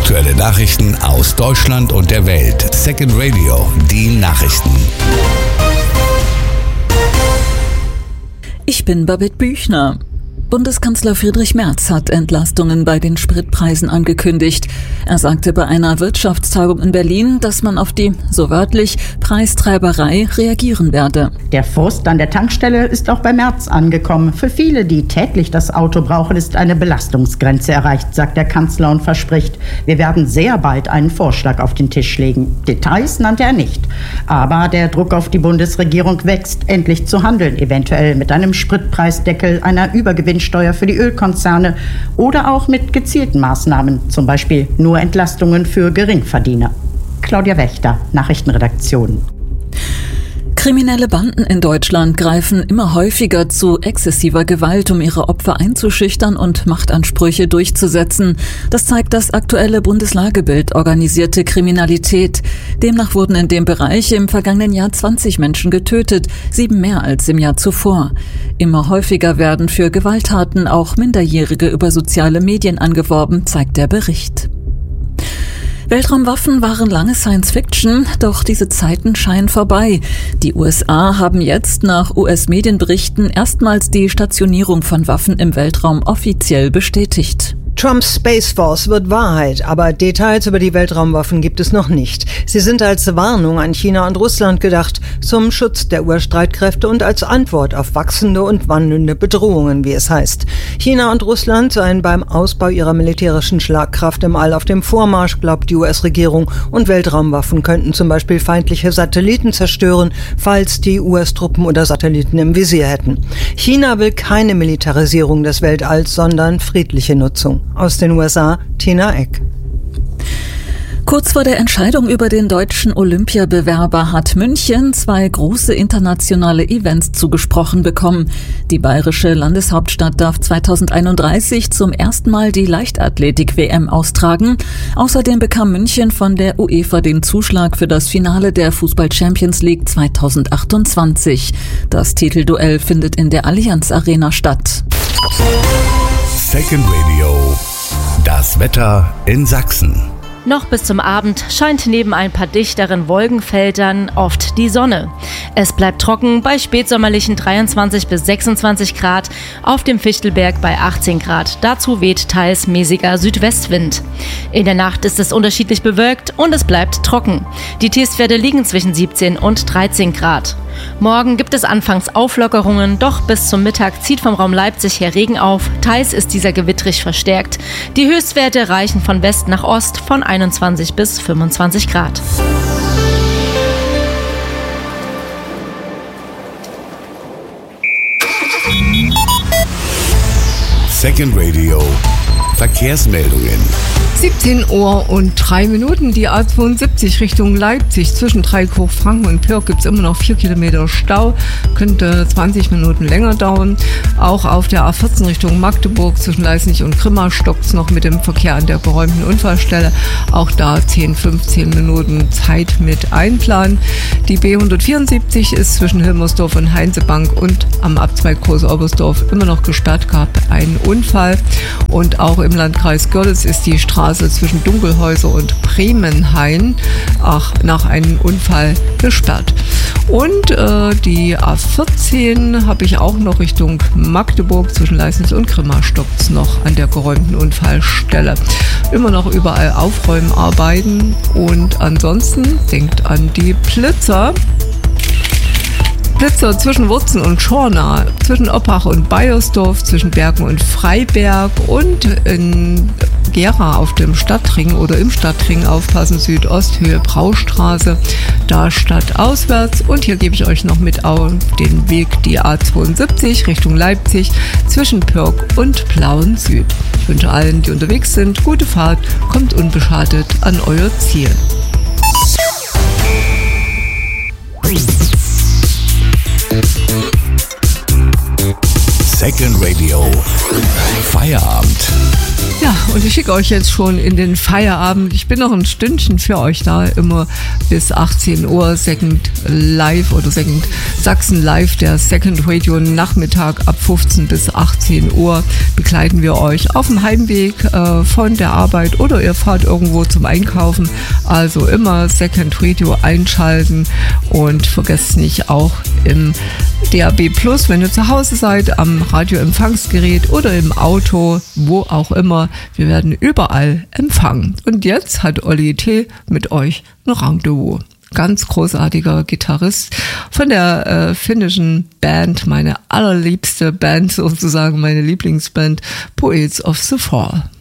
Aktuelle Nachrichten aus Deutschland und der Welt. Second Radio, die Nachrichten. Ich bin Babette Büchner. Bundeskanzler Friedrich Merz hat Entlastungen bei den Spritpreisen angekündigt. Er sagte bei einer Wirtschaftstagung in Berlin, dass man auf die, so wörtlich, Preistreiberei reagieren werde. Der Frust an der Tankstelle ist auch bei Merz angekommen. Für viele, die täglich das Auto brauchen, ist eine Belastungsgrenze erreicht, sagt der Kanzler und verspricht, wir werden sehr bald einen Vorschlag auf den Tisch legen. Details nannte er nicht. Aber der Druck auf die Bundesregierung wächst, endlich zu handeln, eventuell mit einem Spritpreisdeckel, einer Übergewinnsteuer für die Ölkonzerne oder auch mit gezielten Maßnahmen, zum Beispiel nur Entlastungen für Geringverdiener. Claudia Wächter, Nachrichtenredaktion. Kriminelle Banden in Deutschland greifen immer häufiger zu exzessiver Gewalt, um ihre Opfer einzuschüchtern und Machtansprüche durchzusetzen. Das zeigt das aktuelle Bundeslagebild organisierte Kriminalität. Demnach wurden in dem Bereich im vergangenen Jahr 20 Menschen getötet, 7 mehr als im Jahr zuvor. Immer häufiger werden für Gewalttaten auch Minderjährige über soziale Medien angeworben, zeigt der Bericht. Weltraumwaffen waren lange Science-Fiction, doch diese Zeiten scheinen vorbei. Die USA haben jetzt nach US-Medienberichten erstmals die Stationierung von Waffen im Weltraum offiziell bestätigt. Trumps Space Force wird Wahrheit, aber Details über die Weltraumwaffen gibt es noch nicht. Sie sind als Warnung an China und Russland gedacht, zum Schutz der US-Streitkräfte und als Antwort auf wachsende und wandelnde Bedrohungen, wie es heißt. China und Russland seien beim Ausbau ihrer militärischen Schlagkraft im All auf dem Vormarsch, glaubt die US-Regierung, und Weltraumwaffen könnten zum Beispiel feindliche Satelliten zerstören, falls die US-Truppen oder Satelliten im Visier hätten. China will keine Militarisierung des Weltalls, sondern friedliche Nutzung. Aus den USA, Tina Eck. Kurz vor der Entscheidung über den deutschen Olympiabewerber hat München 2 große internationale Events zugesprochen bekommen. Die bayerische Landeshauptstadt darf 2031 zum ersten Mal die Leichtathletik-WM austragen. Außerdem bekam München von der UEFA den Zuschlag für das Finale der Fußball-Champions League 2028. Das Titelduell findet in der Allianz Arena statt. Second Radio, das Wetter in Sachsen. Noch bis zum Abend scheint neben ein paar dichteren Wolkenfeldern oft die Sonne. Es bleibt trocken bei spätsommerlichen 23 bis 26 Grad, auf dem Fichtelberg bei 18 Grad. Dazu weht teils mäßiger Südwestwind. In der Nacht ist es unterschiedlich bewölkt und es bleibt trocken. Die Tiefstwerte liegen zwischen 17 und 13 Grad. Morgen gibt es anfangs Auflockerungen, doch bis zum Mittag zieht vom Raum Leipzig her Regen auf. Teils ist dieser gewittrig verstärkt. Die Höchstwerte reichen von West nach Ost von 21 bis 25 Grad. Second Radio, Verkehrsmeldungen. 17 Uhr und 3 Minuten. Die A72 Richtung Leipzig zwischen Dreieckhochfranken und Plörk gibt es immer noch 4 Kilometer Stau. Könnte 20 Minuten länger dauern. Auch auf der A14 Richtung Magdeburg zwischen Leisnig und Grimma stockt es noch mit dem Verkehr an der geräumten Unfallstelle. Auch da 10-15 Minuten Zeit mit einplanen. Die B174 ist zwischen Hilmersdorf und Heinzebank und am Abzweig Groß-Oberstdorf immer noch gesperrt, gab einen Unfall. Und auch im Landkreis Görlitz ist die Straße zwischen Dunkelhäuser und Bremenhain nach einem Unfall gesperrt. Und die A14 habe ich auch noch Richtung Magdeburg zwischen Leisnig und Grimma stockt es noch an der geräumten Unfallstelle. Immer noch überall Aufräumarbeiten und ansonsten denkt an die Blitzer. Blitzer zwischen Wurzen und Schorna, zwischen Oppach und Beiersdorf, zwischen Bergen und Freiberg und in Gera auf dem Stadtring oder im Stadtring aufpassen, Südosthöhe Braustraße, da stadtauswärts. Und hier gebe ich euch noch mit auf den Weg die A72 Richtung Leipzig zwischen Pörk und Plauen Süd. Ich wünsche allen, die unterwegs sind, gute Fahrt, kommt unbeschadet an euer Ziel. Second Radio, Feierabend. Ja, und ich schicke euch jetzt schon in den Feierabend. Ich bin noch ein Stündchen für euch da, immer bis 18 Uhr, Second Live oder Second Sachsen Live, der Second Radio Nachmittag ab 15 bis 18 Uhr begleiten wir euch auf dem Heimweg von der Arbeit oder ihr fahrt irgendwo zum Einkaufen. Also immer Second Radio einschalten und vergesst nicht auch im DAB Plus, wenn ihr zu Hause seid, am Radioempfangsgerät oder im Auto, wo auch immer. Wir werden überall empfangen. Und jetzt hat Olli T. mit euch ein Rendezvous. Ganz großartiger Gitarrist von der finnischen Band, meine allerliebste Band sozusagen, meine Lieblingsband, Poets of the Fall.